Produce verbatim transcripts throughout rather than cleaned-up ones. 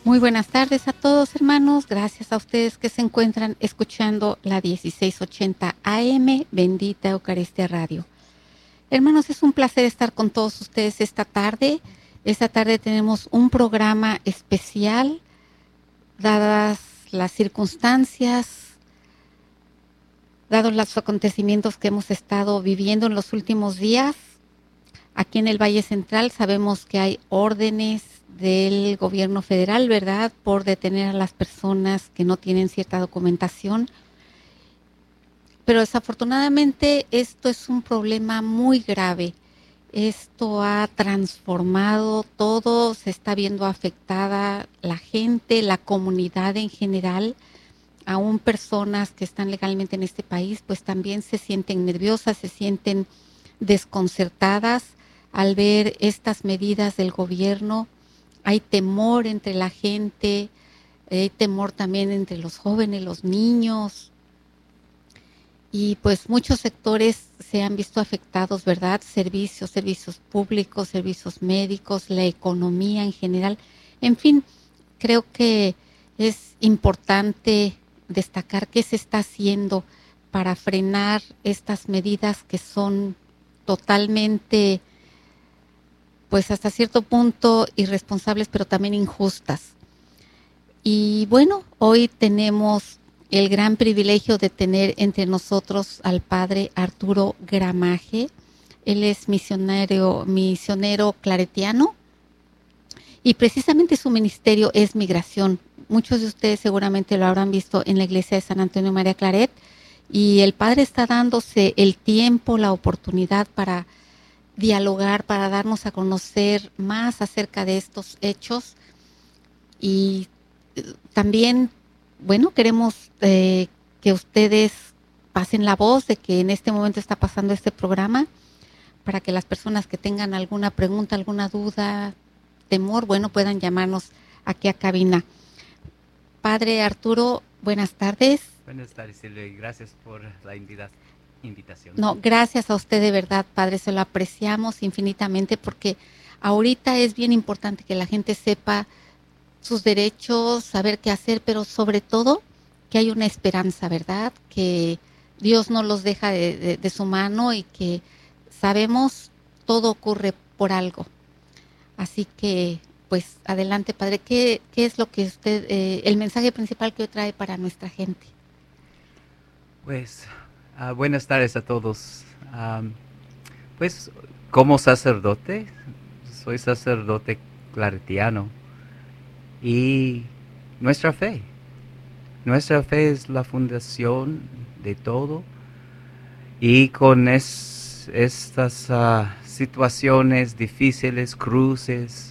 Muy buenas tardes a todos, hermanos. Gracias a ustedes que se encuentran escuchando la dieciséis ochenta A M, Bendita Eucaristía Radio. Hermanos, es un placer estar con todos ustedes esta tarde. Esta tarde tenemos un programa especial, dadas las circunstancias, dados los acontecimientos que hemos estado viviendo en los últimos días. Aquí en el Valle Central sabemos que hay órdenes del gobierno federal, ¿verdad?, por detener a las personas que no tienen cierta documentación. Pero desafortunadamente esto es un problema muy grave. Esto ha transformado todo, se está viendo afectada la gente, la comunidad en general. Aún personas que están legalmente en este país, pues también se sienten nerviosas, se sienten desconcertadas al ver estas medidas del gobierno. Hay temor entre la gente, hay temor también entre los jóvenes, los niños. Y pues muchos sectores se han visto afectados, ¿verdad? Servicios, servicios públicos, servicios médicos, la economía en general. En fin, creo que es importante destacar qué se está haciendo para frenar estas medidas que son totalmente, pues hasta cierto punto irresponsables, pero también injustas. Y bueno, hoy tenemos el gran privilegio de tener entre nosotros al padre Arturo Gramaje. Él es misionero, misionero claretiano y precisamente su ministerio es migración. Muchos de ustedes seguramente lo habrán visto en la iglesia de San Antonio María Claret, y el padre está dándose el tiempo, la oportunidad para dialogar, para darnos a conocer más acerca de estos hechos. Y también, bueno, queremos eh, que ustedes pasen la voz de que en este momento está pasando este programa, para que las personas que tengan alguna pregunta, alguna duda, temor, bueno, puedan llamarnos aquí a cabina. Padre Arturo, buenas tardes. Buenas tardes, Silvia, y gracias por la invita- invitación. No, gracias a usted de verdad, Padre, se lo apreciamos infinitamente, porque ahorita es bien importante que la gente sepa sus derechos, saber qué hacer, pero sobre todo que hay una esperanza, ¿verdad? Que Dios no los deja de, de, de su mano y que sabemos todo ocurre por algo. Así que, pues, adelante, Padre. ¿Qué, qué es lo que usted, eh, el mensaje principal que hoy trae para nuestra gente? Pues, uh, buenas tardes a todos. Um, pues, como sacerdote, soy sacerdote claretiano, y nuestra fe, nuestra fe es la fundación de todo, y con es, estas uh, situaciones difíciles, cruces,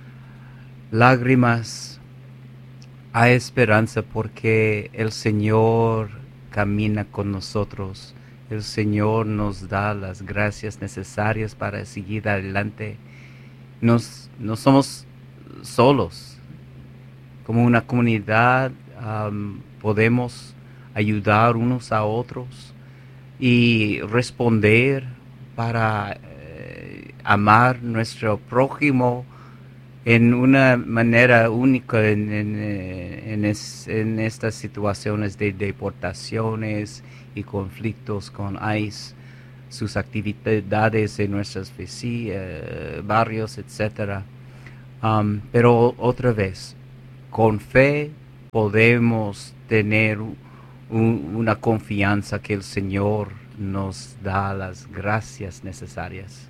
lágrimas, hay esperanza porque el Señor camina con nosotros. El Señor nos da las gracias necesarias para seguir adelante. Nos, no somos solos. Como una comunidad um, podemos ayudar unos a otros y responder para eh, amar nuestro prójimo en una manera única en, en, en, es, en estas situaciones de deportaciones y conflictos con ICE, sus actividades en nuestros eh, barrios, etcétera. Um, pero otra vez, con fe podemos tener un, una confianza que el Señor nos da las gracias necesarias.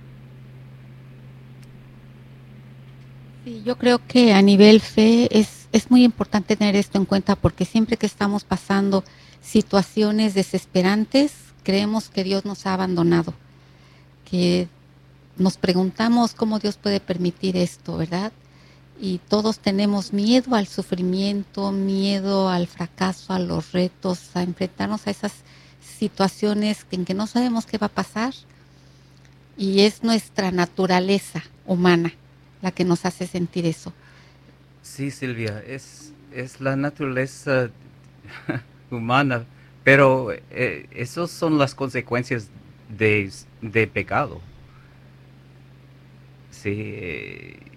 Sí, yo creo que a nivel fe es, es muy importante tener esto en cuenta, porque siempre que estamos pasando situaciones desesperantes, creemos que Dios nos ha abandonado, que nos preguntamos cómo Dios puede permitir esto, ¿verdad? Y todos tenemos miedo al sufrimiento, miedo al fracaso, a los retos, a enfrentarnos a esas situaciones en que no sabemos qué va a pasar, y es nuestra naturaleza humana la que nos hace sentir eso. Sí, Silvia, es, es la naturaleza humana, pero eh, esas son las consecuencias de, de pecado. Sí, eh,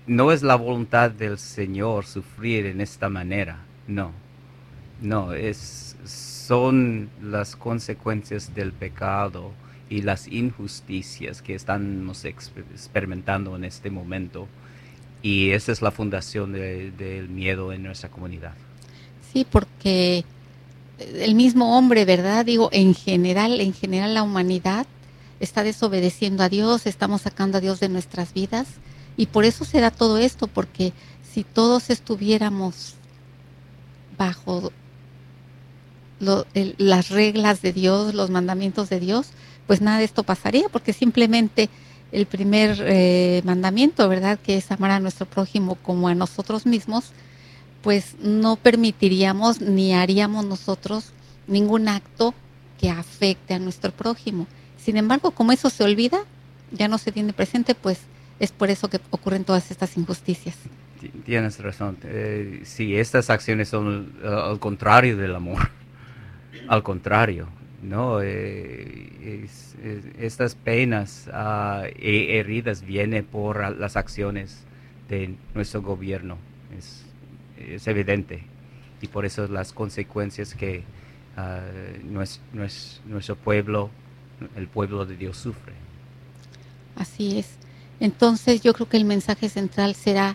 no es la voluntad del Señor sufrir en esta manera, no, no, es, son las consecuencias del pecado y las injusticias que estamos exper- experimentando en este momento, y esa es la fundación de- del miedo en nuestra comunidad. Sí, porque el mismo hombre, ¿verdad? Digo, en general, en general la humanidad está desobedeciendo a Dios, estamos sacando a Dios de nuestras vidas, y por eso se da todo esto, porque si todos estuviéramos bajo lo, el, las reglas de Dios, los mandamientos de Dios, pues nada de esto pasaría, porque simplemente el primer eh, mandamiento, ¿verdad?, que es amar a nuestro prójimo como a nosotros mismos, pues no permitiríamos ni haríamos nosotros ningún acto que afecte a nuestro prójimo. Sin embargo, como eso se olvida, ya no se tiene presente, pues es por eso que ocurren todas estas injusticias. Tienes razón. Eh, sí, estas acciones son uh, al contrario del amor. Al contrario, ¿no? Eh, es, es, estas penas uh, e heridas vienen por las acciones de nuestro gobierno. Es, es evidente. Y por eso las consecuencias que uh, nuestro, nuestro pueblo, el pueblo de Dios, sufre. Así es. Entonces yo creo que el mensaje central será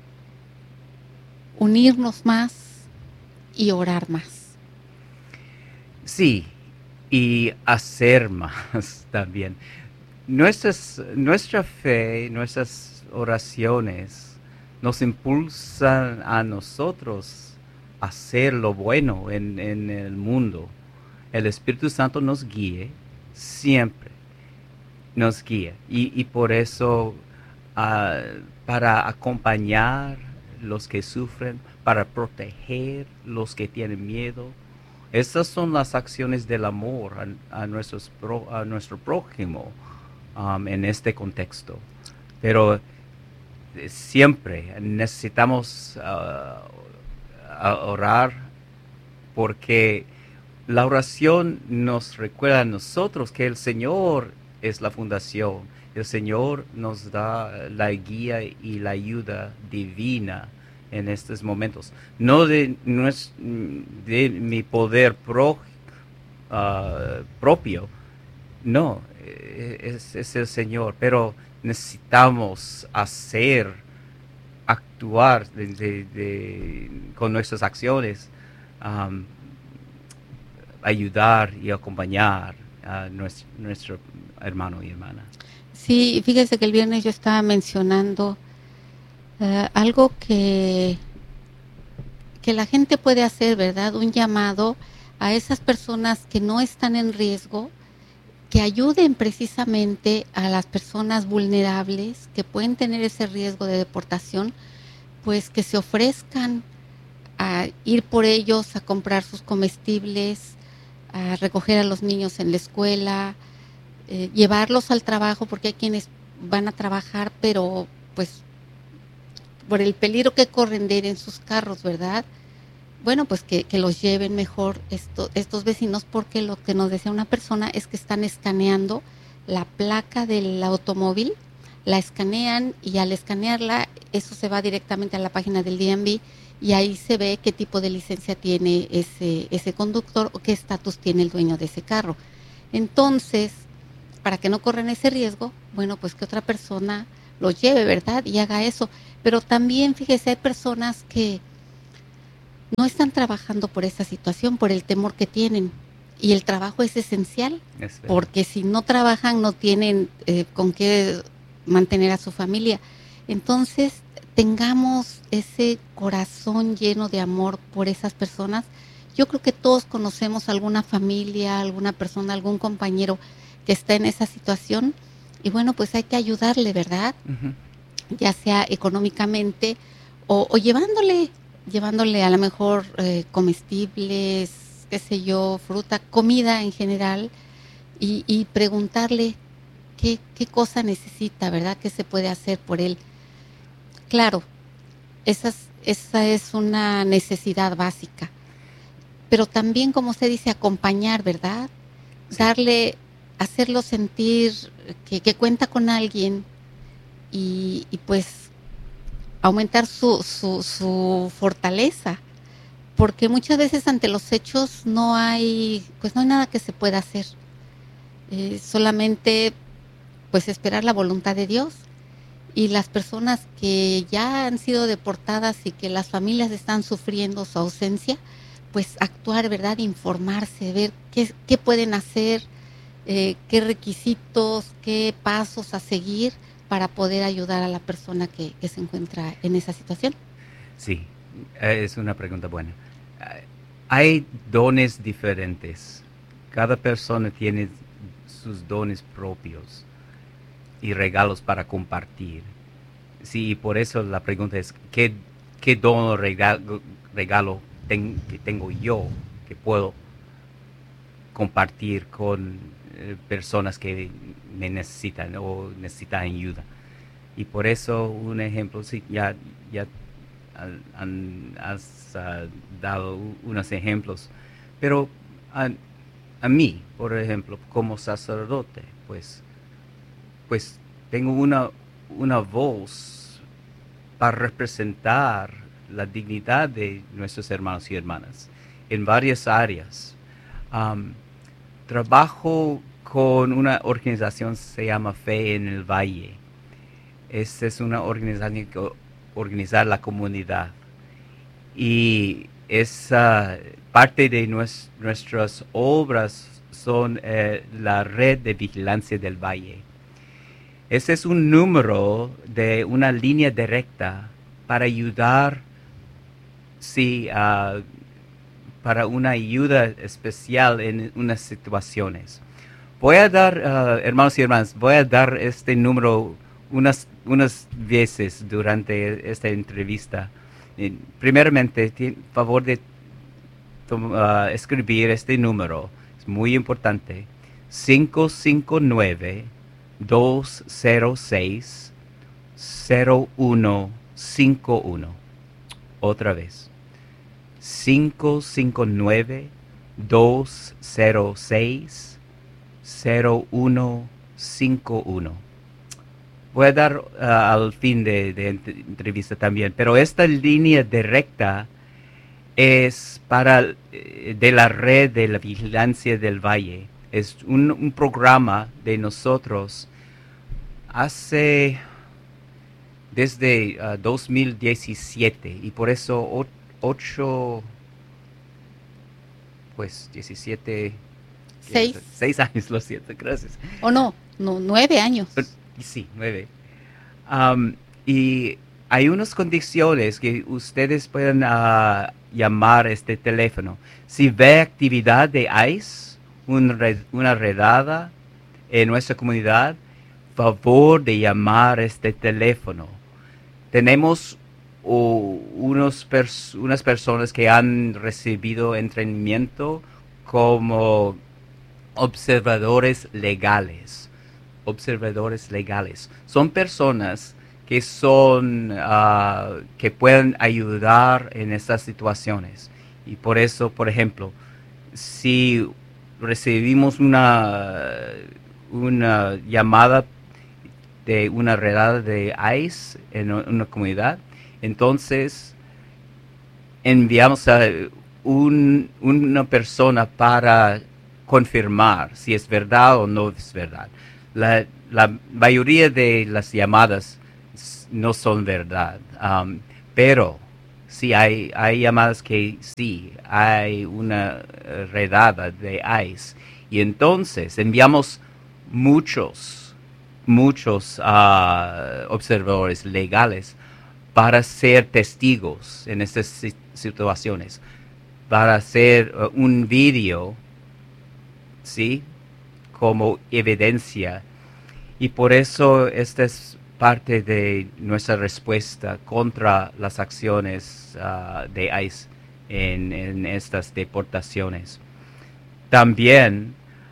unirnos más y orar más. Sí, y hacer más también. Nuestras, nuestra fe, nuestras oraciones nos impulsan a nosotros a hacer lo bueno en, en el mundo. El Espíritu Santo nos guíe siempre, nos guía. Y, y por eso, uh, para acompañar los que sufren, para proteger los que tienen miedo, esas son las acciones del amor a, a, nuestros pro, a nuestro prójimo um, en este contexto. Pero eh, siempre necesitamos uh, orar, porque la oración nos recuerda a nosotros que el Señor es la fundación. El Señor nos da la guía y la ayuda divina en estos momentos. No de, no es de mi poder pro, uh, propio, no, es, es el Señor, pero necesitamos hacer, actuar de, de, de, con nuestras acciones, um, ayudar y acompañar a nuestro, nuestro hermano y hermana. Sí, fíjese que el viernes yo estaba mencionando uh, algo que, que la gente puede hacer, ¿verdad? Un llamado a esas personas que no están en riesgo, que ayuden precisamente a las personas vulnerables que pueden tener ese riesgo de deportación, pues que se ofrezcan a ir por ellos, a comprar sus comestibles, a recoger a los niños en la escuela, eh, llevarlos al trabajo, porque hay quienes van a trabajar, pero pues por el peligro que corren de ir en sus carros, ¿verdad? Bueno, pues que, que los lleven mejor esto, estos vecinos, porque lo que nos decía una persona es que están escaneando la placa del automóvil, la escanean y al escanearla, eso se va directamente a la página del D M V y ahí se ve qué tipo de licencia tiene ese, ese conductor o qué estatus tiene el dueño de ese carro. Entonces, para que no corran ese riesgo, bueno, pues que otra persona los lleve, ¿verdad? Y haga eso. Pero también, fíjese, hay personas que no están trabajando por esa situación, por el temor que tienen. Y el trabajo es esencial, es porque si no trabajan no tienen eh, con qué mantener a su familia. Entonces, tengamos ese corazón lleno de amor por esas personas. Yo creo que todos conocemos alguna familia, alguna persona, algún compañero que está en esa situación. Y bueno, pues hay que ayudarle, ¿verdad? Uh-huh. Ya sea económicamente o, o llevándole, llevándole a lo mejor eh, comestibles, qué sé yo, fruta, comida en general, y, y preguntarle qué, qué cosa necesita, ¿verdad? ¿Qué se puede hacer por él? Claro, esas, esa es una necesidad básica, pero también, como se dice, acompañar, ¿verdad? Sí. Darle, hacerlo sentir que, que cuenta con alguien y, y pues aumentar su, su, su fortaleza, porque muchas veces ante los hechos no hay, pues no hay nada que se pueda hacer, eh, solamente pues esperar la voluntad de Dios. Y las personas que ya han sido deportadas y que las familias están sufriendo su ausencia, pues actuar, ¿verdad? Informarse, ver qué, qué pueden hacer, eh, qué requisitos, qué pasos a seguir para poder ayudar a la persona que, que se encuentra en esa situación. Sí, es una pregunta buena. Hay dones diferentes. Cada persona tiene sus dones propios y regalos para compartir. Sí, por eso la pregunta es, ¿qué, qué don o regalo, regalo ten, que tengo yo que puedo compartir con eh, personas que me necesitan o necesitan ayuda? Y por eso un ejemplo, sí, ya, ya han, has uh, dado unos ejemplos, pero a, a mí, por ejemplo, como sacerdote, pues, pues tengo una, una voz para representar la dignidad de nuestros hermanos y hermanas en varias áreas. Um, trabajo con una organización que se llama Fe en el Valle. Esta es una organización que organiza la comunidad y esa parte de nues, nuestras obras son eh, la red de vigilancia del valle. Ese es un número de una línea directa para ayudar, sí, uh, para una ayuda especial en unas situaciones. Voy a dar, uh, hermanos y hermanas, voy a dar este número unas, unas veces durante esta entrevista. Eh, primeramente, tiene favor de uh, escribir este número, es muy importante, cinco cinco nueve, dos cero seis, cero uno cinco uno. Otra vez, cinco cinco nueve, dos cero seis, cero uno cinco uno. Voy a dar uh, al fin de, de entrevista también, pero esta línea directa es para eh, de la red de la vigilancia del valle. Es un, un programa de nosotros hace desde uh, dos mil diecisiete y por eso ocho, pues diecisiete, Seis. Seis años, lo siento, gracias. O no, no, nueve años. Sí, nueve. Um, y hay unas condiciones que ustedes pueden uh, llamar este teléfono. Si ve actividad de ICE, un red, una redada en nuestra comunidad, favor de llamar este teléfono. Tenemos uh, unos pers unas personas que han recibido entrenamiento como observadores legales. Observadores legales. Son personas que son, uh, que pueden ayudar en estas situaciones. Y por eso, por ejemplo, si recibimos una, una llamada de una redada de ICE en una comunidad, entonces enviamos a un, una persona para confirmar si es verdad o no es verdad. La, la mayoría de las llamadas no son verdad, um, pero sí hay, hay llamadas que sí, hay una redada de ICE. Y entonces enviamos muchos, muchos uh, observadores legales para ser testigos en estas situaciones, para hacer uh, un video, ¿sí?, como evidencia. Y por eso esta es parte de nuestra respuesta contra las acciones uh, de ICE en, en estas deportaciones. También,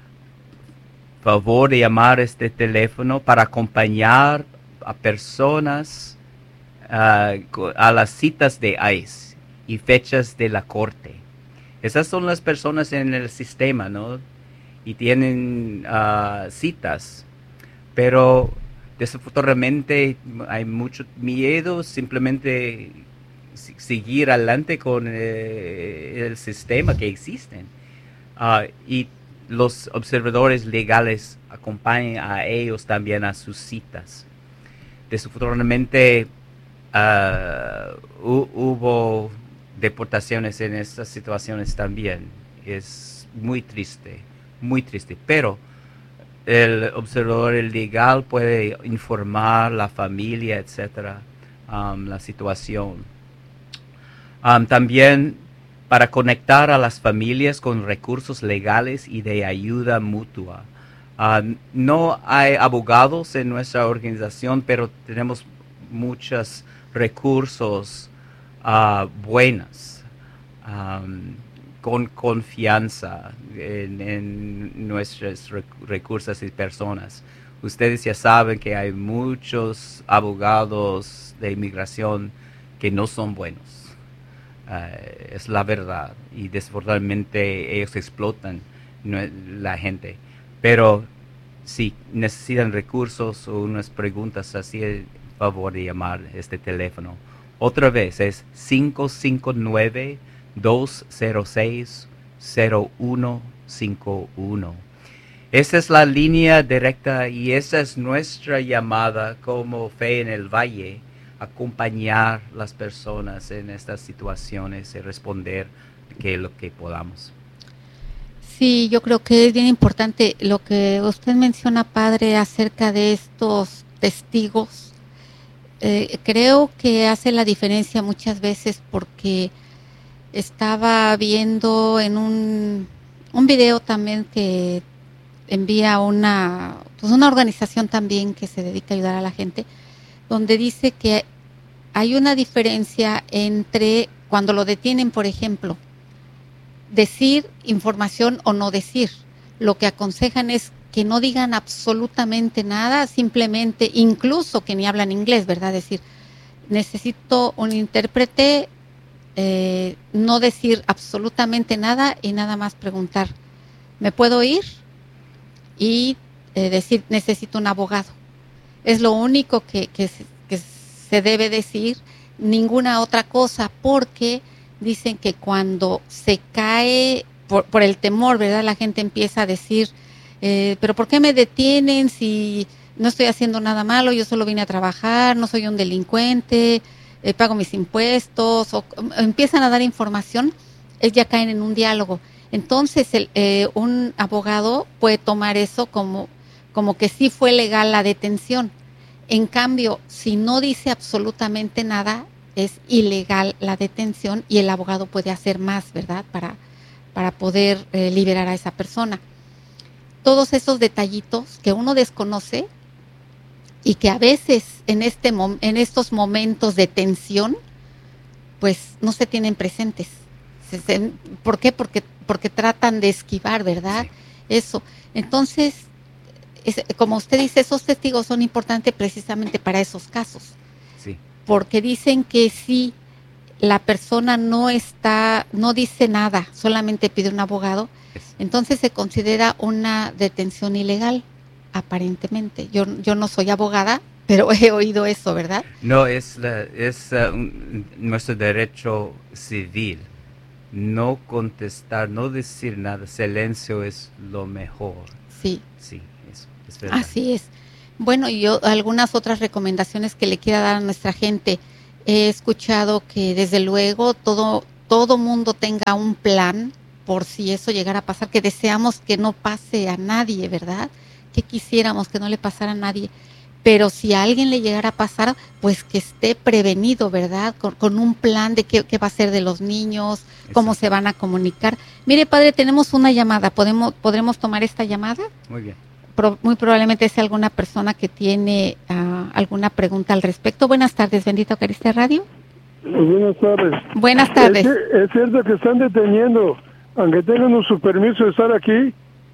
favor de llamar este teléfono para acompañar a personas uh, a las citas de ICE y fechas de la corte. Esas son las personas en el sistema, ¿no? Y tienen uh, citas, pero desafortunadamente hay mucho miedo simplemente seguir adelante con eh, el sistema que existen. Uh, y los observadores legales acompañan a ellos también a sus citas. Desafortunadamente uh, hu- hubo deportaciones en estas situaciones también. Es muy triste, muy triste, pero el observador legal puede informar la familia, etcétera, um, la situación. Um, también para conectar a las familias con recursos legales y de ayuda mutua. Uh, no hay abogados en nuestra organización, pero tenemos muchos recursos uh, buenos, um, con confianza en, en nuestros recursos y personas. Ustedes ya saben que hay muchos abogados de inmigración que no son buenos. Uh, es la verdad, y desafortunadamente ellos explotan la gente. Pero si necesitan recursos o unas preguntas así, el favor de llamar este teléfono. Otra vez es cinco cinco nueve, dos cero seis, cero uno cinco uno. Esa es la línea directa y esa es nuestra llamada como Fe en el Valle, acompañar las personas en estas situaciones y responder que lo que podamos. Sí, yo creo que es bien importante lo que usted menciona, padre, acerca de estos testigos. Eh, creo que hace la diferencia muchas veces, porque estaba viendo en un, un video también que envía una, pues una organización también que se dedica a ayudar a la gente, donde dice que hay una diferencia entre cuando lo detienen, por ejemplo, decir información o no decir. Lo que aconsejan es que no digan absolutamente nada, simplemente, incluso que ni hablan inglés, ¿verdad? Decir, necesito un intérprete, eh, no decir absolutamente nada y nada más preguntar, ¿me puedo ir? Y eh, decir, necesito un abogado. Es lo único que, que, que se debe decir, ninguna otra cosa, porque dicen que cuando se cae por, por el temor, ¿verdad? La gente empieza a decir, eh, pero ¿por qué me detienen si no estoy haciendo nada malo? Yo solo vine a trabajar, no soy un delincuente, eh, pago mis impuestos, o empiezan a dar información, ellos ya caen en un diálogo. Entonces el, eh, un abogado puede tomar eso como, como que sí fue legal la detención. En cambio, si no dice absolutamente nada, es ilegal la detención y el abogado puede hacer más, ¿verdad? Para, para poder eh, liberar a esa persona. Todos esos detallitos que uno desconoce y que a veces en, este mom- en estos momentos de tensión, pues no se tienen presentes. Se, se, ¿Por qué? Porque, porque tratan de esquivar, ¿verdad? Sí. Eso. Entonces, es, como usted dice, esos testigos son importantes precisamente para esos casos. Sí. Porque dicen que si la persona no está, no dice nada, solamente pide un abogado, es. entonces se considera una detención ilegal, aparentemente. Yo, yo no soy abogada, pero he oído eso, ¿verdad? No, es, la, es uh, un, nuestro derecho civil. No contestar, no decir nada, silencio es lo mejor. Sí. Sí, eso es verdad. Así es. Bueno, y yo algunas otras recomendaciones que le quiera dar a nuestra gente. He escuchado que desde luego todo todo mundo tenga un plan por si eso llegara a pasar, que deseamos que no pase a nadie, ¿verdad? Que quisiéramos que no le pasara a nadie. Pero si a alguien le llegara a pasar, pues que esté prevenido, ¿verdad? Con, con un plan de qué, qué va a ser de los niños, cómo Exacto. se van a comunicar. Mire, padre, tenemos una llamada. ¿Podemos, ¿podremos tomar esta llamada? Muy bien. Pro, muy probablemente sea alguna persona que tiene uh, alguna pregunta al respecto. Buenas tardes, Bendita Eucaristía Radio. Buenas tardes. Buenas tardes. ¿Es, es cierto que están deteniendo, aunque tengan su permiso de estar aquí?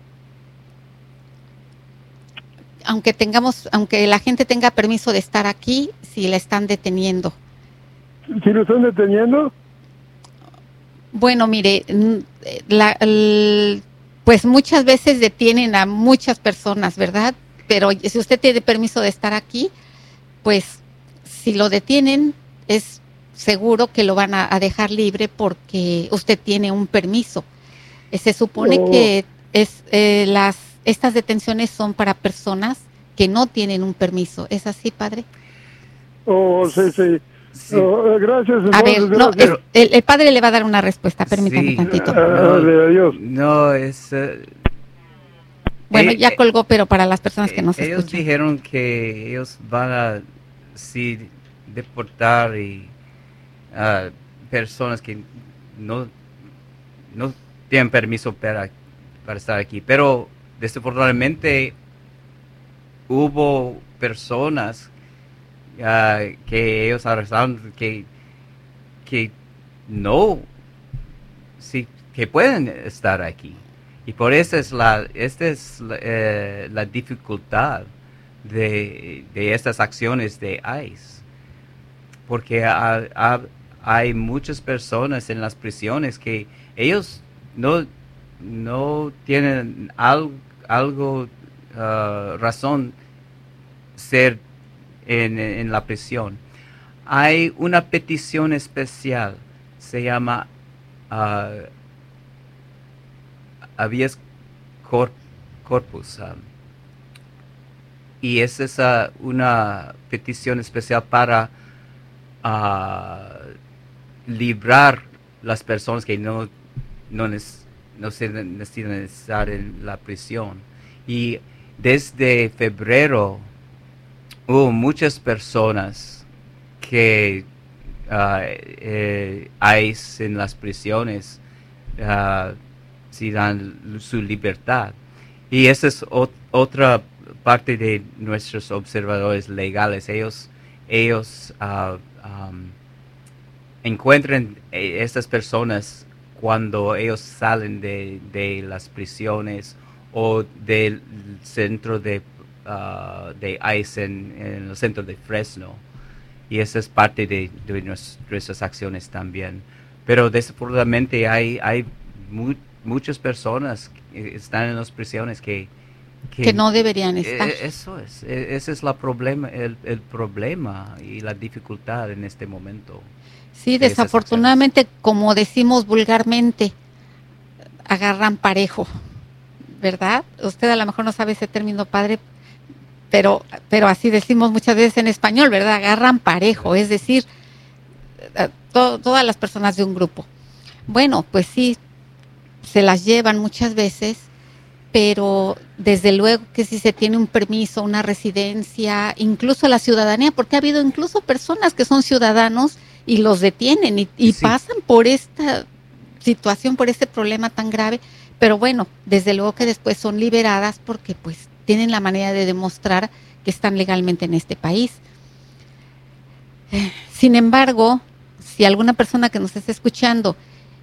Aunque tengamos, aunque la gente tenga permiso de estar aquí, si la están deteniendo. ¿Sí lo están deteniendo? Bueno, mire, la, el, pues muchas veces detienen a muchas personas, ¿verdad? pero si usted tiene permiso de estar aquí, pues si lo detienen es seguro que lo van a, a dejar libre porque usted tiene un permiso. Eh, se supone oh. que es eh, las estas detenciones son para personas que no tienen un permiso. ¿Es así, padre? Oh, sí, sí. sí. Oh, gracias. A entonces, ver, no, gracias. Es, el, el padre le va a dar una respuesta. Permítame sí. tantito. No, no, no es... Uh, bueno, eh, ya colgó, pero para las personas que nos ellos escuchan. Ellos dijeron que ellos van a sí, deportar y uh, personas que no, no tienen permiso para, para estar aquí. Pero desafortunadamente hubo personas uh, que ellos arrestaron que, que no, sí, que pueden estar aquí. Y por eso es la, esta es la, eh, la dificultad de, de estas acciones de ICE. Porque ha, ha, hay muchas personas en las prisiones que ellos no, no tienen al, algo, uh, razón ser en, en la prisión. Hay una petición especial, se llama... Uh, habeas corpus um, y es esa una petición especial para uh, librar las personas que no no, nes, no se necesitan estar en la prisión. Y desde febrero hubo muchas personas que uh, eh, hay en las prisiones uh, si dan su libertad. Y esa es ot otra parte de nuestros observadores legales. Ellos, ellos uh, um, encuentran eh, estas personas cuando ellos salen de, de las prisiones o del centro de, uh, de ICE en, en el centro de Fresno. Y esa es parte de, de nuestras acciones también. Pero desafortunadamente hay, hay muy muchas personas que están en las prisiones que, que, que no deberían estar. Eso es, ese es la problema, el, el problema y la dificultad en este momento. Sí, desafortunadamente, como decimos vulgarmente, agarran parejo, ¿verdad? Usted a lo mejor no sabe ese término, padre, pero, pero así decimos muchas veces en español, ¿verdad? Agarran parejo, es decir, to, todas las personas de un grupo. Bueno, pues sí, se las llevan muchas veces, pero desde luego que si se tiene un permiso, una residencia, incluso la ciudadanía, porque ha habido incluso personas que son ciudadanos y los detienen y, y sí. pasan por esta situación, por este problema tan grave, pero bueno, desde luego que después son liberadas porque pues tienen la manera de demostrar que están legalmente en este país. Sin embargo, si alguna persona que nos esté escuchando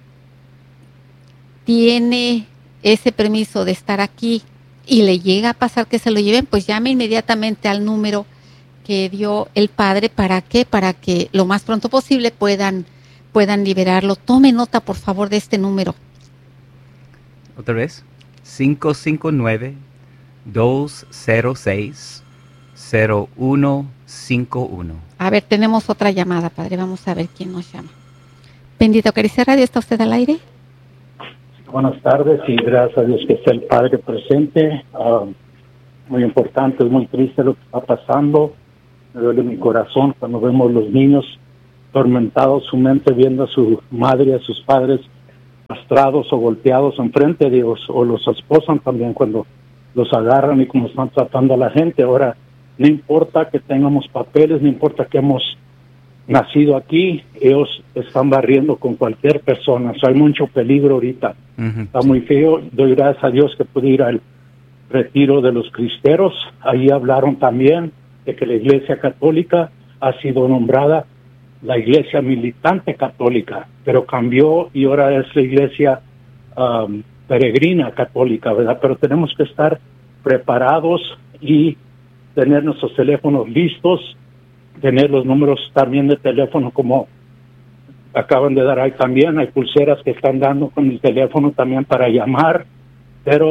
tiene ese permiso de estar aquí y le llega a pasar que se lo lleven, pues llame inmediatamente al número que dio el padre. ¿Para qué? Para que lo más pronto posible puedan, puedan liberarlo. Tome nota, por favor, de este número. Otra vez, cinco cinco nueve, dos cero seis, cero uno cinco uno. A ver, tenemos otra llamada, padre. Vamos a ver quién nos llama. Bendito Eucaristía Radio, ¿está usted al aire? Buenas tardes y gracias a Dios que está el Padre presente. Uh, muy importante, es muy triste lo que está pasando. Me duele mi corazón cuando vemos los niños tormentados, su mente viendo a su madre y a sus padres castrados o golpeados enfrente de Dios, o los esposan también cuando los agarran y como están tratando a la gente. Ahora, no importa que tengamos papeles, no importa que hemos nacido aquí, ellos están barriendo con cualquier persona. O sea, hay mucho peligro ahorita. Uh-huh. Está muy feo. Doy gracias a Dios que pude ir al retiro de los cristeros. Ahí hablaron también de que la Iglesia Católica ha sido nombrada la Iglesia Militante Católica, pero cambió y ahora es la Iglesia um, Peregrina Católica, ¿verdad? Pero tenemos que estar preparados y tener nuestros teléfonos listos, tener los números también de teléfono como acaban de dar ahí también. Hay pulseras que están dando con el teléfono también para llamar, pero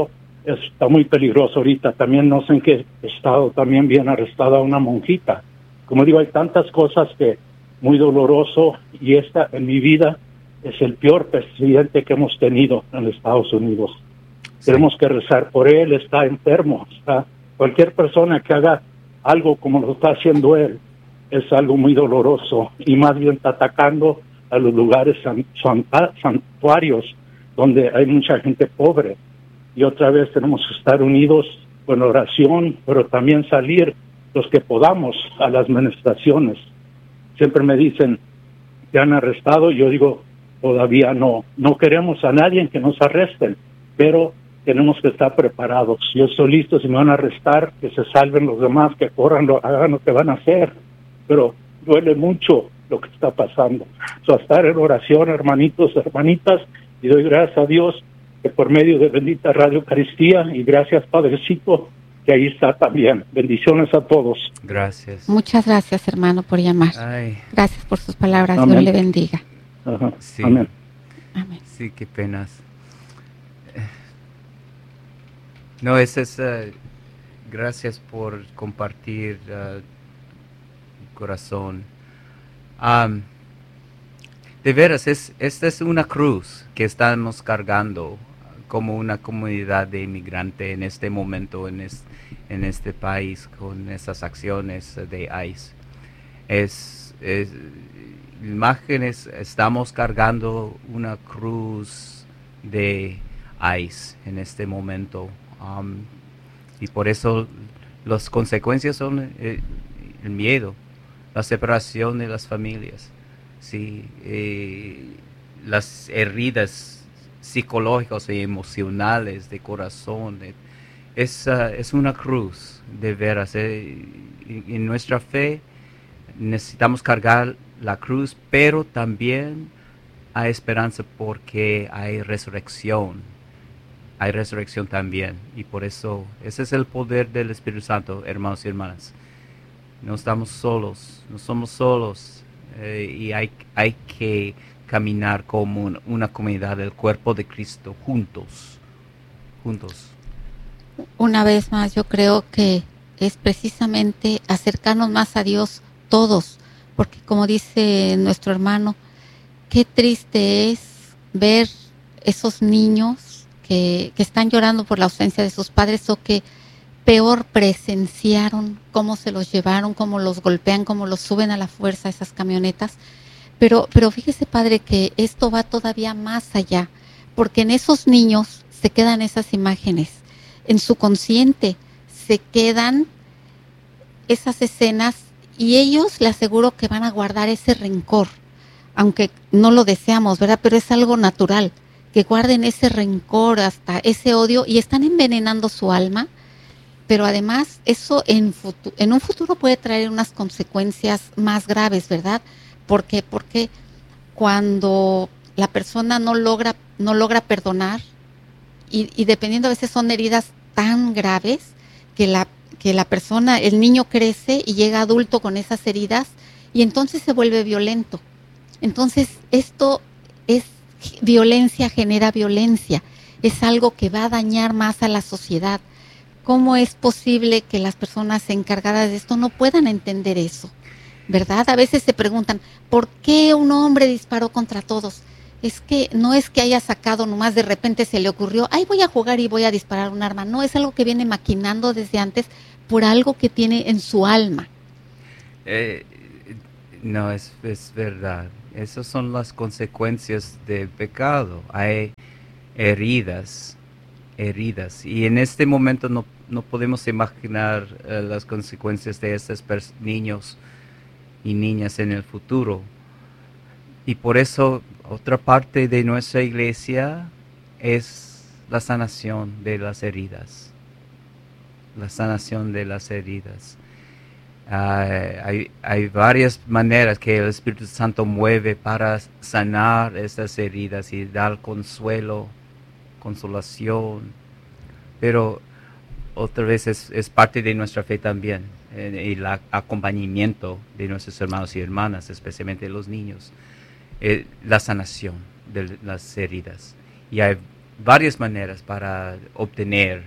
está muy peligroso ahorita. También no sé en qué estado también viene arrestada una monjita. Como digo, hay tantas cosas que muy doloroso, y esta en mi vida es el peor presidente que hemos tenido en Estados Unidos. Sí. Tenemos que rezar por él, está enfermo. Está, cualquier persona que haga algo como lo está haciendo él es algo muy doloroso, y más bien está atacando a los lugares san, santa, santuarios donde hay mucha gente pobre. Y otra vez tenemos que estar unidos con oración, pero también salir los que podamos a las manifestaciones. Siempre me dicen, ¿te han arrestado? Yo digo, todavía no. No queremos a nadie que nos arresten, pero tenemos que estar preparados. Yo estoy listo, si me van a arrestar, que se salven los demás, que corran, lo, hagan lo que van a hacer. Pero duele mucho lo que está pasando. So, a estar en oración, hermanitos, hermanitas, y doy gracias a Dios que por medio de bendita Radio Eucaristía, y gracias, Padrecito, que ahí está también. Bendiciones a todos. Gracias. Muchas gracias, hermano, por llamar. Ay. Gracias por sus palabras. Amén. Dios le bendiga. Ajá. Sí. Amén. Amén. Sí, qué penas. No, es esa. Gracias por compartir uh, corazón. Um, de veras, es, esta es una cruz que estamos cargando como una comunidad de inmigrantes en este momento, en, es, en este país, con esas acciones de ICE. Es, es, imágenes, estamos cargando una cruz de ICE en este momento. Um, y por eso las consecuencias son eh, el miedo, la separación de las familias, sí, eh, las heridas psicológicas y emocionales de corazón. Eh, es, uh, es una cruz, de veras. Eh, en, en nuestra fe necesitamos cargar la cruz, pero también hay esperanza porque hay resurrección. Hay resurrección también, y por eso ese es el poder del Espíritu Santo, hermanos y hermanas. No estamos solos, no somos solos, eh, y hay, hay que caminar como un, una comunidad del cuerpo de Cristo, juntos, juntos. Una vez más, yo creo que es precisamente acercarnos más a Dios todos, porque como dice nuestro hermano, qué triste es ver esos niños Que, que están llorando por la ausencia de sus padres, o que peor presenciaron cómo se los llevaron, cómo los golpean, cómo los suben a la fuerza a esas camionetas. Pero, pero fíjese, padre, que esto va todavía más allá, porque en esos niños se quedan esas imágenes, en su consciente se quedan esas escenas, y ellos le aseguro que van a guardar ese rencor, aunque no lo deseamos, ¿verdad? Pero es algo natural, que guarden ese rencor, hasta ese odio, y están envenenando su alma. Pero además eso en, futu- en un futuro puede traer unas consecuencias más graves, ¿verdad? Porque, porque cuando la persona no logra, no logra perdonar, y, y dependiendo, a veces son heridas tan graves que la, que la persona, el niño crece y llega adulto con esas heridas, y entonces se vuelve violento. Entonces esto es violencia, genera violencia, es algo que va a dañar más a la sociedad. ¿Cómo es posible que las personas encargadas de esto no puedan entender eso? ¿Verdad? A veces se preguntan, ¿por qué un hombre disparó contra todos? Es que no es que haya sacado nomás, de repente se le ocurrió, ay, voy a jugar y voy a disparar un arma. No, es algo que viene maquinando desde antes por algo que tiene en su alma. Eh, no, es, es verdad. Esas son las consecuencias del pecado. Hay heridas, heridas. Y en este momento no, no podemos imaginar uh, las consecuencias de estos pers- niños y niñas en el futuro. Y por eso otra parte de nuestra iglesia es la sanación de las heridas. La sanación de las heridas. Uh, hay, hay varias maneras que el Espíritu Santo mueve para sanar estas heridas y dar consuelo, consolación, pero otra vez es, es parte de nuestra fe también, eh, el acompañamiento de nuestros hermanos y hermanas, especialmente los niños, eh, la sanación de las heridas. Y hay varias maneras para obtener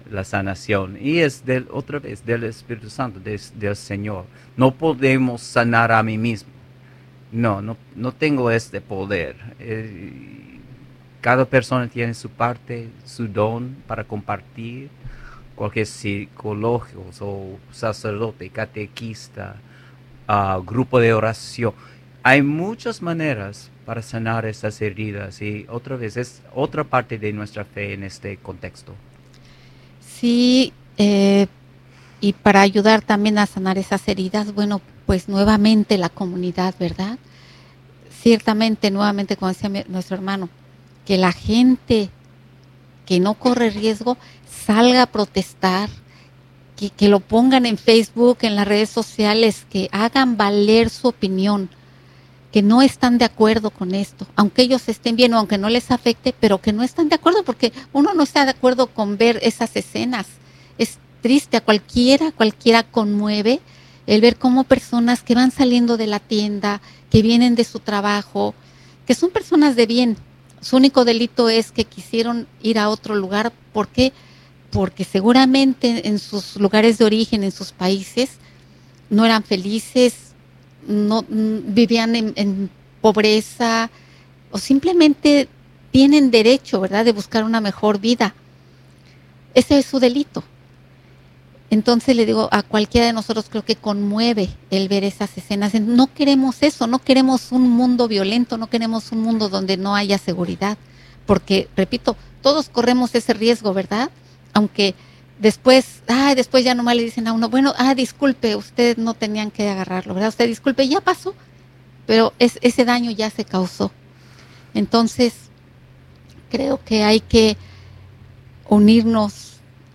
la sanación. Y es del, otra vez del Espíritu Santo, de, del Señor. No podemos sanar a mí mismo. No, no, no tengo este poder. Eh, cada persona tiene su parte, su don para compartir. Cualquier psicólogo o sacerdote, catequista, uh, grupo de oración. Hay muchas maneras para sanar estas heridas y otra vez es otra parte de nuestra fe en este contexto. Sí, eh, y para ayudar también a sanar esas heridas, bueno, pues nuevamente la comunidad, ¿verdad? Ciertamente, nuevamente, como decía mi, nuestro hermano, que la gente que no corre riesgo salga a protestar, que, que lo pongan en Facebook, en las redes sociales, que hagan valer su opinión, que no están de acuerdo con esto, aunque ellos estén bien o aunque no les afecte, pero que no están de acuerdo, porque uno no está de acuerdo con ver esas escenas. Es triste, a cualquiera, cualquiera conmueve el ver cómo personas que van saliendo de la tienda, que vienen de su trabajo, que son personas de bien, su único delito es que quisieron ir a otro lugar. ¿Por qué? Porque seguramente en sus lugares de origen, en sus países, no eran felices, no vivían en, en pobreza, o simplemente tienen derecho, ¿verdad?, de buscar una mejor vida. Ese es su delito. Entonces le digo, a cualquiera de nosotros creo que conmueve el ver esas escenas. No queremos eso, no queremos un mundo violento, no queremos un mundo donde no haya seguridad, porque, repito, todos corremos ese riesgo, ¿verdad? Aunque después, ah, después ya nomás le dicen a uno, bueno, ah, disculpe, ustedes no tenían que agarrarlo, ¿verdad? Usted disculpe, ya pasó, pero es, ese daño ya se causó. Entonces, creo que hay que unirnos.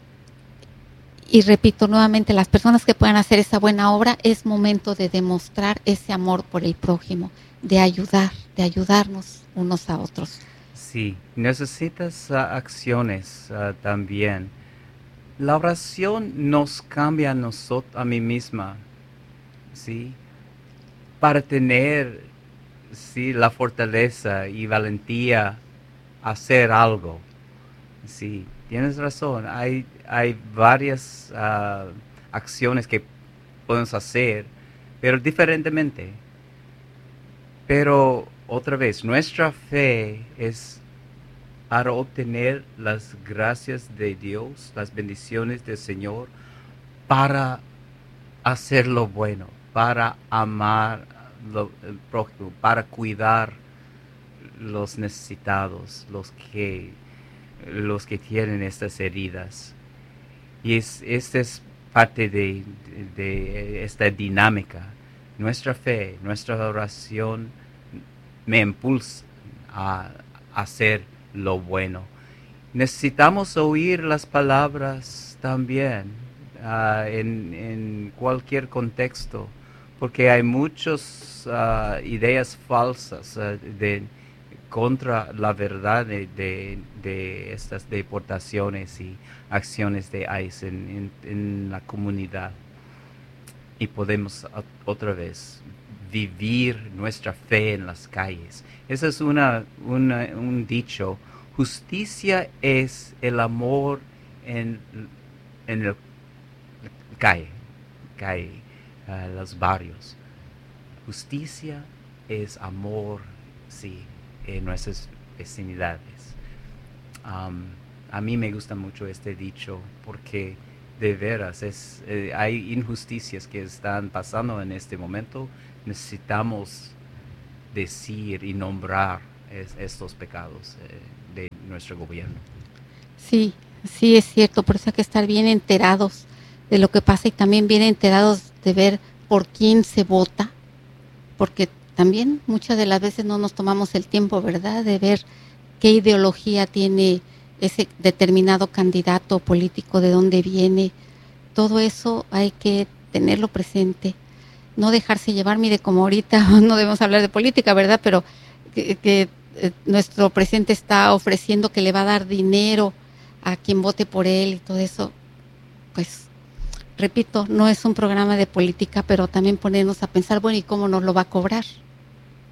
Y repito nuevamente, las personas que puedan hacer esa buena obra, es momento de demostrar ese amor por el prójimo, de ayudar, de ayudarnos unos a otros. Sí, necesitas uh, acciones uh, también. La oración nos cambia a nosotros, a mí misma, ¿sí? Para tener, sí, la fortaleza y valentía a hacer algo, sí. Tienes razón, hay, hay varias uh, acciones que podemos hacer, pero diferentemente. Pero otra vez, nuestra fe es para obtener las gracias de Dios, las bendiciones del Señor, para hacer lo bueno, para amar lo, el prójimo, para cuidar los necesitados, los que... los que tienen estas heridas. Y es, esta es parte de, de, de esta dinámica. Nuestra fe, nuestra oración me impulsa a, a hacer lo bueno. Necesitamos oír las palabras también uh, en, en cualquier contexto, porque hay muchas uh, ideas falsas uh, de contra la verdad de, de, de estas deportaciones y acciones de ICE en, en, en la comunidad. Y podemos otra vez vivir nuestra fe en las calles. Ese es una, una, un dicho. Justicia es el amor en, en el calle, calle uh, los barrios. Justicia es amor, sí, en nuestras vecinidades. Um, a mí me gusta mucho este dicho porque de veras es, eh, hay injusticias que están pasando en este momento. Necesitamos decir y nombrar es, estos pecados eh, de nuestro gobierno. Sí, sí es cierto, por eso hay que estar bien enterados de lo que pasa y también bien enterados de ver por quién se vota, porque también muchas de las veces no nos tomamos el tiempo, ¿verdad?, de ver qué ideología tiene ese determinado candidato político, de dónde viene. Todo eso hay que tenerlo presente, no dejarse llevar. Mire, como ahorita no debemos hablar de política, ¿verdad?, pero que, que eh, nuestro presidente está ofreciendo que le va a dar dinero a quien vote por él y todo eso. Pues, repito, no es un programa de política, pero también ponernos a pensar, bueno, ¿y cómo nos lo va a cobrar?,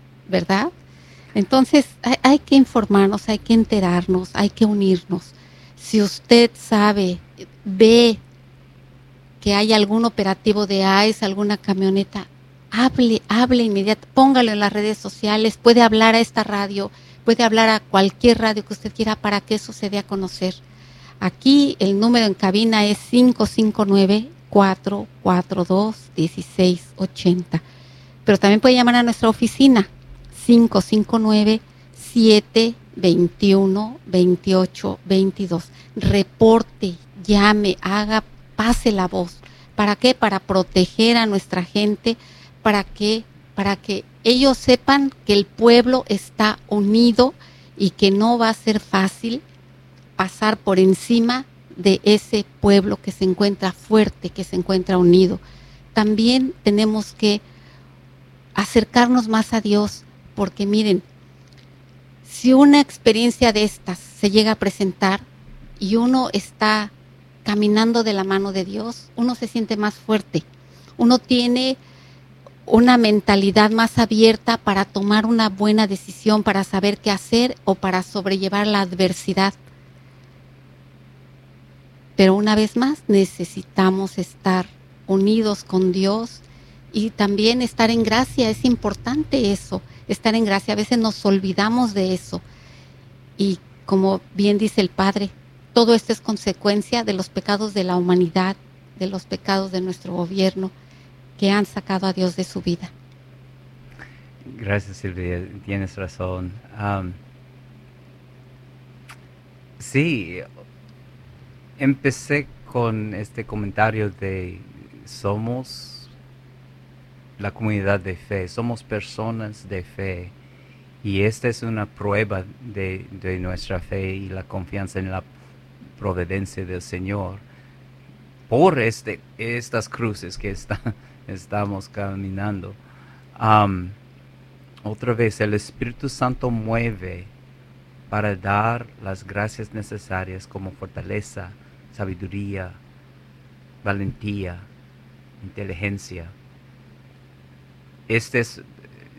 ¿verdad? Entonces hay, hay que informarnos, hay que enterarnos, hay que unirnos. Si usted sabe, ve que hay algún operativo de ICE, alguna camioneta, hable, hable inmediatamente, póngalo en las redes sociales, puede hablar a esta radio, puede hablar a cualquier radio que usted quiera para que eso se dé a conocer. Aquí el número en cabina es cinco cinco nueve, cuatro cuatro dos, uno seis ocho cero. Pero también puede llamar a nuestra oficina, cinco cinco nueve, siete dos uno, dos ocho dos dos. Reporte, llame, haga, pase la voz. ¿Para qué? Para proteger a nuestra gente, para que, para que ellos sepan que el pueblo está unido y que no va a ser fácil pasar por encima de ese pueblo que se encuentra fuerte, que se encuentra unido. También tenemos que acercarnos más a Dios, porque miren, si una experiencia de estas se llega a presentar y uno está caminando de la mano de Dios, uno se siente más fuerte, uno tiene una mentalidad más abierta para tomar una buena decisión, para saber qué hacer o para sobrellevar la adversidad. Pero una vez más necesitamos estar unidos con Dios y también estar en gracia. Es importante eso, estar en gracia. A veces nos olvidamos de eso. Y como bien dice el Padre, todo esto es consecuencia de los pecados de la humanidad, de los pecados de nuestro gobierno, que han sacado a Dios de su vida. Gracias, Silvia, tienes razón. Um, sí, empecé con este comentario de somos la comunidad de fe, somos personas de fe, y esta es una prueba de, de nuestra fe y la confianza en la providencia del Señor por este, estas cruces que está, estamos caminando. Um, otra vez, el Espíritu Santo mueve para dar las gracias necesarias como fortaleza, sabiduría, valentía, inteligencia. Estas es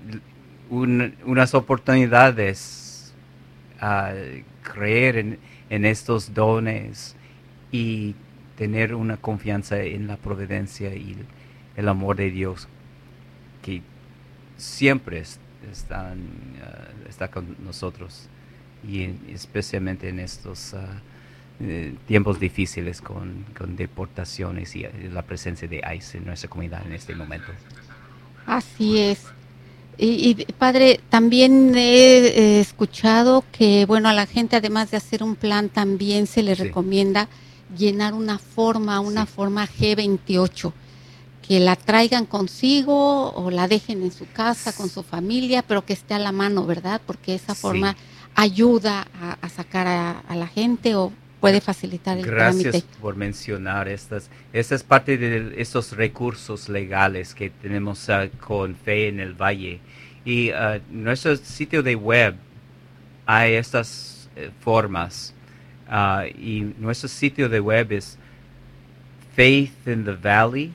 un, unas oportunidades a creer en, en estos dones y tener una confianza en la providencia y el, el amor de Dios que siempre es, están, uh, está con nosotros, y en, especialmente en estos uh, eh, tiempos difíciles con, con deportaciones y uh, la presencia de ICE en nuestra comunidad en este momento. Así es. Y, y Padre, también he eh, escuchado que, bueno, a la gente, además de hacer un plan, también se le sí. recomienda llenar una forma, una sí. forma G veintiocho, que la traigan consigo o la dejen en su casa con su familia, pero que esté a la mano, ¿verdad? Porque esa forma sí. ayuda a, a sacar a, a la gente o puede facilitar el Gracias trámite. Gracias por mencionar estas. Esta es parte de estos recursos legales que tenemos uh, con Fe en el Valle. Y uh, nuestro sitio de web hay estas uh, formas. Uh, y nuestro sitio de web es faith in the valley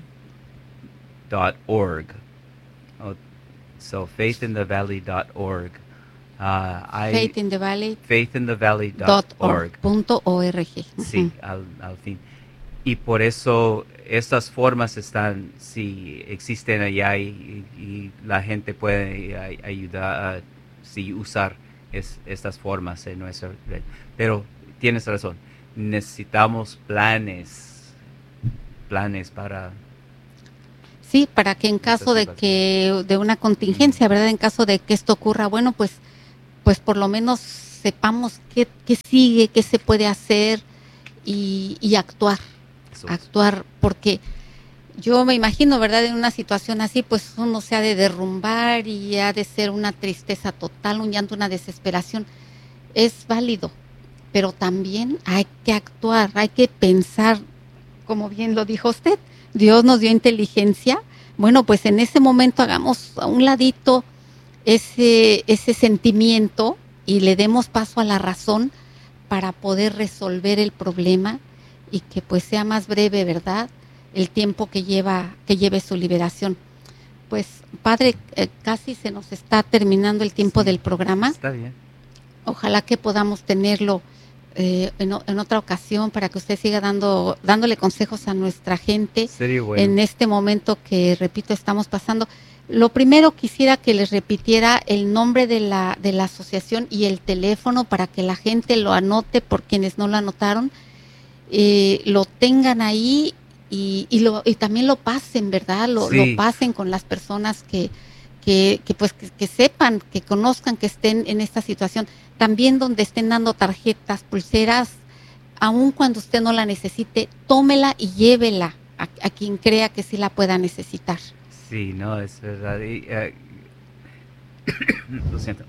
dot org. Oh, so faith in the valley dot org. Uh, Faith in the Valley. faith in the valley dot org. Punto org. Sí, al, al fin. Y por eso estas formas están, sí, existen allá y, y la gente puede a, ayudar a sí, usar es, estas formas en nuestra red. Pero tienes razón, necesitamos planes, planes para... Sí, para que en caso de que, de una contingencia, ¿verdad? En caso de que esto ocurra, bueno, pues pues por lo menos sepamos qué, qué sigue, qué se puede hacer y, y actuar, Eso actuar, es. Porque yo me imagino, ¿verdad? En una situación así, pues uno se ha de derrumbar y ha de ser una tristeza total, un llanto, una desesperación. Es válido, pero también hay que actuar, hay que pensar, como bien lo dijo usted, Dios nos dio inteligencia, bueno, pues en ese momento hagamos a un ladito ese, ese sentimiento y le demos paso a la razón para poder resolver el problema y que pues sea más breve, ¿verdad?, el tiempo que lleva que lleve su liberación. Pues, Padre, eh, casi se nos está terminando el tiempo sí, del programa. Está bien. Ojalá que podamos tenerlo eh, en, en otra ocasión para que usted siga dando dándole consejos a nuestra gente Sería bueno. en este momento que, repito, estamos pasando. Lo primero quisiera que les repitiera el nombre de la, de la asociación y el teléfono para que la gente lo anote, por quienes no lo anotaron, eh, lo tengan ahí y, y, lo, y también lo pasen, ¿verdad? Lo, Sí. lo pasen con las personas que, que, que pues que, que sepan, que conozcan, que estén en esta situación. También donde estén dando tarjetas, pulseras, aun cuando usted no la necesite, tómela y llévela a, a quien crea que sí la pueda necesitar. Sí, no, es verdad. Y, eh, lo siento.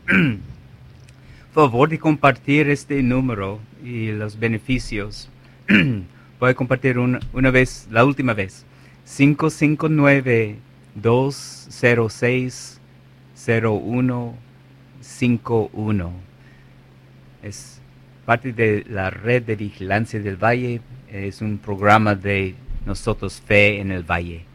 Favor de compartir este número y los beneficios. Voy a compartir una, una vez, la última vez. cinco cinco nueve, dos cero seis, cero uno cinco uno. Es parte de la red de vigilancia del Valle. Es un programa de nosotros, Fe en el Valle.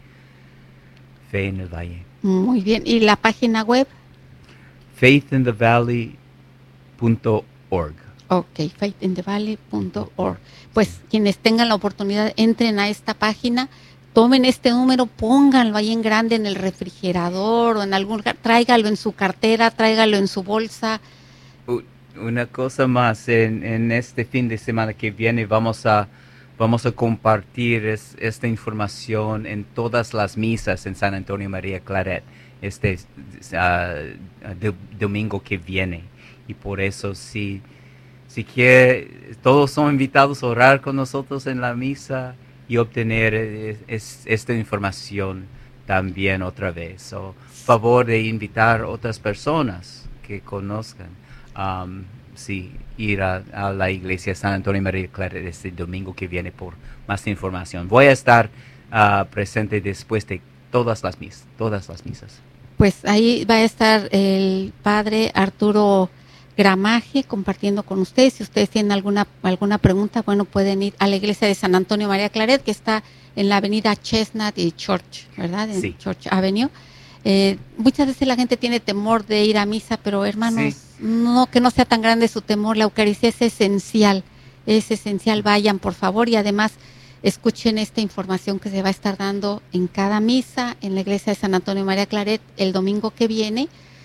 Fe en el Valle. Muy bien. ¿Y la página web? faith in the valley punto org. Ok, faith in the valley punto org. Pues quienes tengan la oportunidad, entren a esta página, tomen este número, pónganlo ahí en grande en el refrigerador o en algún lugar, tráigalo en su cartera, tráigalo en su bolsa. U- Una cosa más, en, en este fin de semana que viene vamos a vamos a compartir es- esta información en todas las misas en San Antonio María Claret este ah, do- domingo que viene. Y por eso si si quiere, todos son invitados a orar con nosotros en la misa y obtener eh, es- esta información también otra vez. O favor de invitar otras personas que conozcan. Um, sí, ir a, a la iglesia San Antonio María Claret este domingo que viene por más información. Voy a estar ah, presente después de todas las misas, todas las misas. Pues ahí va a estar el padre Arturo Gramaje compartiendo con ustedes. Si ustedes tienen alguna alguna pregunta, bueno, pueden ir a la iglesia de San Antonio María Claret, que está en la avenida Chestnut y Church, ¿verdad? En Sí. Church Avenue. Eh, muchas veces la gente tiene temor de ir a misa, pero hermanos, Sí. no, que no sea tan grande su temor. La Eucaristía es esencial, es esencial. Vayan, por favor, y además escuchen esta información que se va a estar dando en cada misa en la iglesia de San Antonio María Claret el domingo que viene.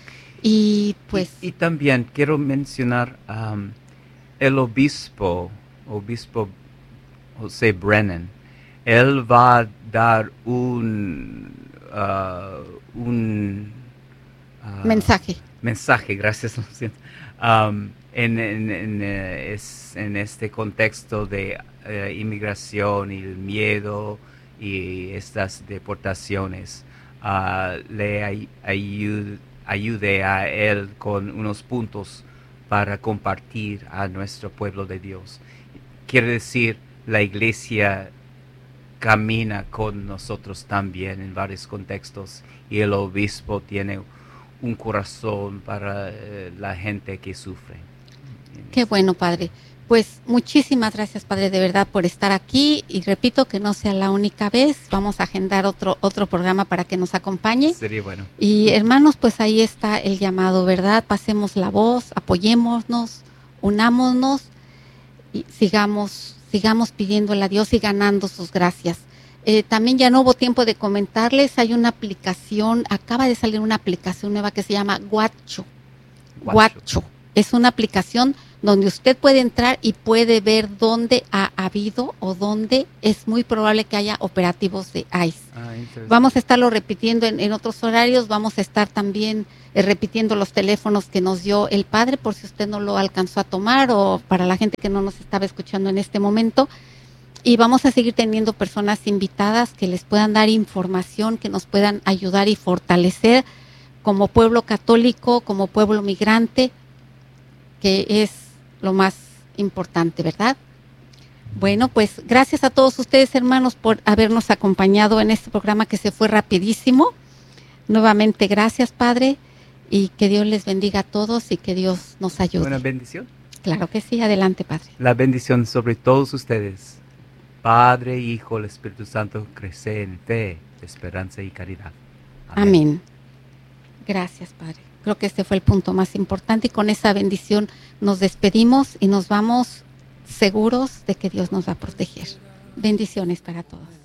Y pues Y, y también quiero mencionar um, el obispo, obispo José Brennan. Él va a dar un uh, un uh, mensaje. mensaje, gracias, lo siento, um, en, en, en, eh, es, en este contexto de eh, inmigración y el miedo y estas deportaciones. Uh, le ay- ayud- ayude a él con unos puntos para compartir a nuestro pueblo de Dios. Quiere decir, la iglesia camina con nosotros también en varios contextos y el obispo tiene un corazón para eh, la gente que sufre. Qué bueno, padre. Pues muchísimas gracias, padre, de verdad, por estar aquí. Y repito, que no sea la única vez. Vamos a agendar otro otro programa para que nos acompañe. Sería bueno. Y hermanos, pues ahí está el llamado, ¿verdad? Pasemos la voz, apoyémonos, unámonos y sigamos, sigamos pidiéndole a Dios y ganando sus gracias. Eh, también ya no hubo tiempo de comentarles, hay una aplicación, acaba de salir una aplicación nueva que se llama Guacho. Guacho. Guacho. Es una aplicación donde usted puede entrar y puede ver dónde ha habido o dónde es muy probable que haya operativos de ICE. Ah, interesante. Vamos a estarlo repitiendo en, en otros horarios, vamos a estar también eh, repitiendo los teléfonos que nos dio el padre por si usted no lo alcanzó a tomar o para la gente que no nos estaba escuchando en este momento. Y vamos a seguir teniendo personas invitadas que les puedan dar información, que nos puedan ayudar y fortalecer como pueblo católico, como pueblo migrante, que es lo más importante, ¿verdad? Bueno, pues gracias a todos ustedes, hermanos, por habernos acompañado en este programa que se fue rapidísimo. Nuevamente, gracias, Padre, y que Dios les bendiga a todos y que Dios nos ayude. Una bendición. Claro que sí, adelante, Padre. La bendición sobre todos ustedes. Padre, Hijo, el Espíritu Santo, crece en fe, esperanza y caridad. Amén. Gracias, Padre. Creo que este fue el punto más importante y con esa bendición nos despedimos y nos vamos seguros de que Dios nos va a proteger. Bendiciones para todos.